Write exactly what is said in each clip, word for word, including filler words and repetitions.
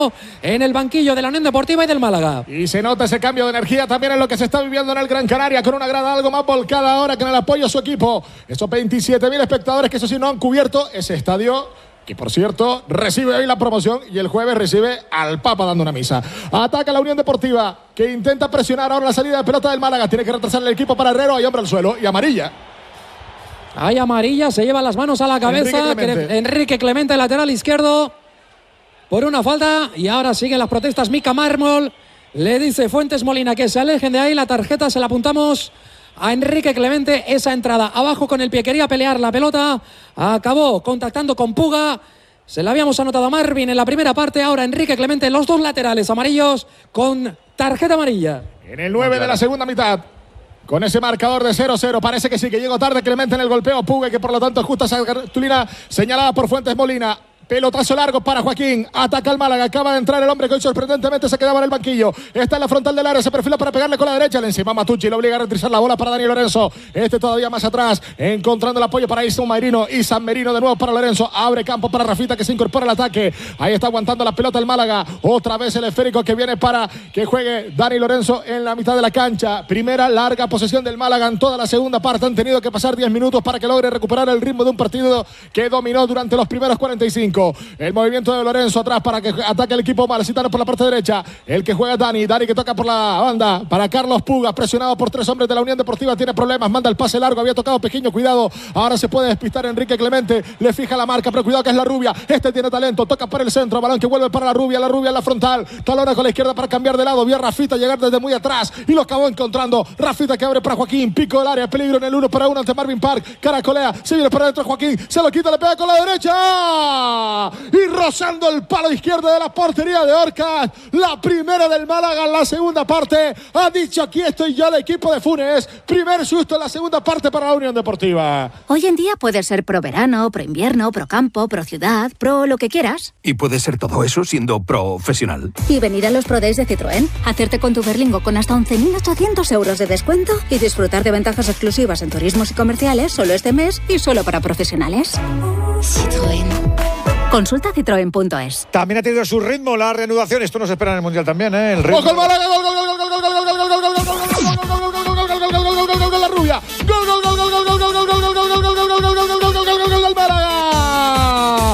en el banquillo de la Unión Deportiva y del Málaga. Y se nota ese cambio de energía también en lo que se está viviendo en el Gran Canaria, con una grada algo más volcada ahora que en el apoyo a su equipo. Esos veintisiete mil espectadores que eso sí no han cubierto ese estadio, que por cierto recibe hoy la promoción y el jueves recibe al Papa dando una misa. Ataca la Unión Deportiva, que intenta presionar ahora la salida de pelota del Málaga. Tiene que retrasar el equipo para Herrero. Hay hombre al suelo y amarilla. Hay amarilla, se lleva las manos a la cabeza. Enrique Clemente, Enrique Clemente lateral izquierdo, por una falta. Y ahora siguen las protestas. Mica Mármol le dice Fuentes Molina que se alejen de ahí. La tarjeta se la apuntamos a Enrique Clemente. Esa entrada abajo con el pie, quería pelear la pelota, acabó contactando con Puga. Se la habíamos anotado a Marvin en la primera parte. Ahora Enrique Clemente, los dos laterales amarillos con tarjeta amarilla. En el nueve de la segunda mitad, con ese marcador de cero cero, parece que sí, que llegó tarde Clemente en el golpeo. Puga, que por lo tanto ajusta esa cartulina señalada por Fuentes Molina. Pelotazo largo para Joaquín. Ataca el Málaga. Acaba de entrar el hombre que hoy sorprendentemente se quedaba en el banquillo. Está en la frontal del área. Se perfila para pegarle con la derecha. Le encima Matucci. Lo obliga a retrasar la bola para Dani Lorenzo. Este todavía más atrás. Encontrando el apoyo para Isan Merino. Y San Merino de nuevo para Lorenzo. Abre campo para Rafita, que se incorpora al ataque. Ahí está aguantando la pelota el Málaga. Otra vez el esférico que viene para que juegue Dani Lorenzo en la mitad de la cancha. Primera larga posesión del Málaga en toda la segunda parte. Han tenido que pasar diez minutos para que logre recuperar el ritmo de un partido que dominó durante los primeros cuarenta y cinco. El movimiento de Lorenzo atrás para que ataque el equipo malacitano por la parte derecha. El que juega Dani. Dani que toca por la banda para Carlos Puga. Presionado por tres hombres de la Unión Deportiva. Tiene problemas. Manda el pase largo. Había tocado pequeño. Cuidado. Ahora se puede despistar Enrique Clemente. Le fija la marca. Pero cuidado que es la Rubia. Este tiene talento. Toca para el centro. Balón que vuelve para la Rubia. La Rubia en la frontal. Talona con la izquierda para cambiar de lado. Vio a Rafita llegar desde muy atrás. Y lo acabó encontrando. Rafita que abre para Joaquín. Pico del área. Peligro en el uno para uno ante Marvin Park. Caracolea. Se viene para adentro Joaquín. Se lo quita. Le pega con la derecha. Y rozando el palo izquierdo de la portería de Orcas. La primera del Málaga en la segunda parte. Ha dicho: aquí estoy yo, el equipo de Funes. Primer susto en la segunda parte para la Unión Deportiva. Hoy en día puedes ser pro verano, pro invierno, pro campo, pro ciudad, pro lo que quieras. Y puedes ser todo eso siendo profesional. Y venir a los Pro Days de Citroën, hacerte con tu Berlingo con hasta once mil ochocientos euros de descuento y disfrutar de ventajas exclusivas en turismos y comerciales solo este mes y solo para profesionales. Citroën. Consulta citroen punto es. También ha tenido su ritmo la reanudación. Esto nos espera en el Mundial también, ¿eh? El ritmo. ¡Ojo el Málaga! ¡Gol, gol, gol, gol, gol, gol, gol, gol, gol, gol, gol, gol, gol, gol, gol, la Rubia! ¡Gol, gol, gol, gol, gol, gol, gol, gol, gol, gol, gol, gol, gol, gol, gol, gol, gol, del Málaga!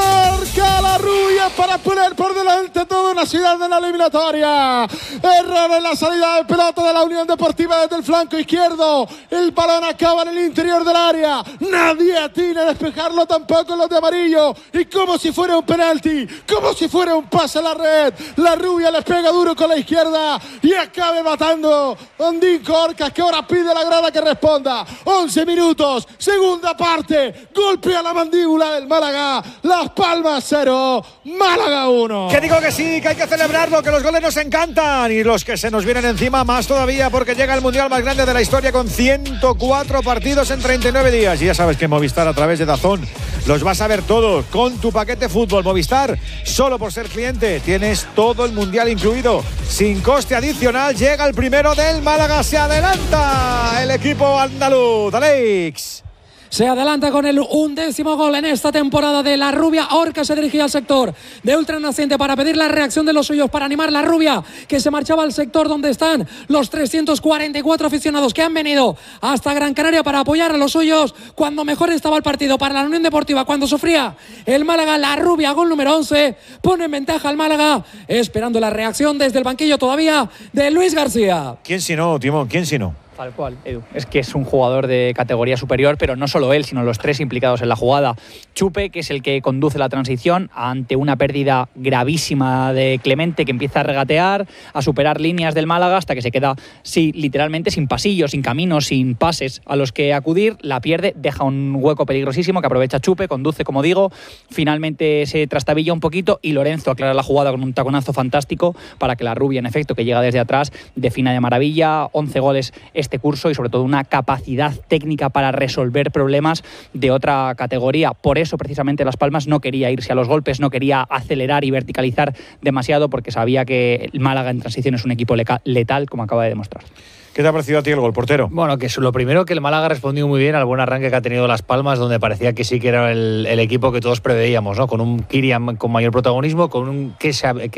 Marca la Rubia para poner por delante toda una ciudad de la eliminatoria. Error en la salida de pelota de la Unión Deportiva desde el flanco izquierdo. El balón acaba en el interior del área. Nadie atina a despejarlo, tampoco los de amarillo. Y como si fuera un penalti, como si fuera un pase a la red, la Rubia les pega duro con la izquierda y acabe matando Ondín Orcas, que ahora pide a la grada que responda. once minutos, segunda parte, golpe a la mandíbula del Málaga. Las Palmas cero, Málaga uno. Que digo que sí, que hay que celebrarlo, que los goles nos encantan y los que se nos vienen encima más todavía, porque llega el Mundial más grande de la historia con ciento cuatro partidos en treinta y nueve días. Y ya sabes que Movistar, a través de DAZN, los vas a ver todos con tu paquete fútbol. Movistar, solo por ser cliente tienes todo el Mundial incluido, sin coste adicional. Llega el primero del Málaga, se adelanta el equipo andaluz. Alex. Se adelanta con el undécimo gol en esta temporada de la Rubia. Orcas se dirigía al sector de Ultranaciente para pedir la reacción de los suyos, para animar la Rubia, que se marchaba al sector donde están los trescientos cuarenta y cuatro aficionados que han venido hasta Gran Canaria para apoyar a los suyos cuando mejor estaba el partido para la Unión Deportiva, cuando sufría el Málaga. La Rubia, gol número once, pone en ventaja al Málaga, esperando la reacción desde el banquillo todavía de Luis García. ¿Quién si no, Timón? ¿Quién si no? Tal cual, Edu. Es que es un jugador de categoría superior, pero no solo él, sino los tres implicados en la jugada. Chupe, que es el que conduce la transición ante una pérdida gravísima de Clemente, que empieza a regatear, a superar líneas del Málaga hasta que se queda, sí, literalmente sin pasillos, sin caminos, sin pases a los que acudir. La pierde, deja un hueco peligrosísimo que aprovecha Chupe, conduce, como digo, finalmente se trastabilla un poquito y Lorenzo aclara la jugada con un taconazo fantástico para que la Rubia, en efecto, que llega desde atrás, defina de maravilla. once goles este curso y sobre todo una capacidad técnica para resolver problemas de otra categoría. Por eso precisamente Las Palmas no quería irse a los golpes, no quería acelerar y verticalizar demasiado, porque sabía que el Málaga en transición es un equipo letal, como acaba de demostrar. ¿Qué te ha parecido a ti el gol, portero? Bueno, que es lo primero, que el Málaga ha respondido muy bien al buen arranque que ha tenido Las Palmas, donde parecía que sí que era el, el equipo que todos preveíamos, ¿no? Con un Kirian con mayor protagonismo, con un que,